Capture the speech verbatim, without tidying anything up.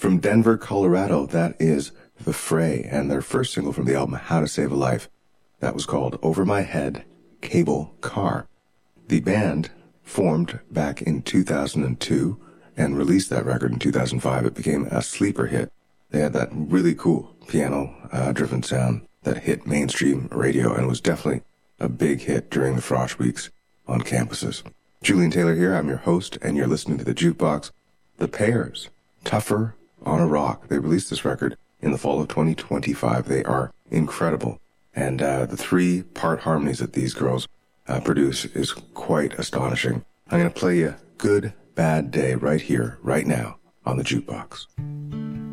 From Denver, Colorado, that is The Fray, and their first single from the album How to Save a Life. That was called Over My Head, Cable Car. The band formed back in two thousand two and released that record in two thousand five. It became a sleeper hit. They had that really cool piano-driven uh, sound that hit mainstream radio and was definitely a big hit during the Frosh weeks on campuses. Julian Taylor here. I'm your host, and you're listening to The Jukebox. The Pears, Tougher on a Rock. They released this record in the fall of twenty twenty-five. They are incredible. And uh, the three-part harmonies that these girls uh, produce is quite astonishing. I'm going to play you Good Bad Day right here, right now, on The Jukebox.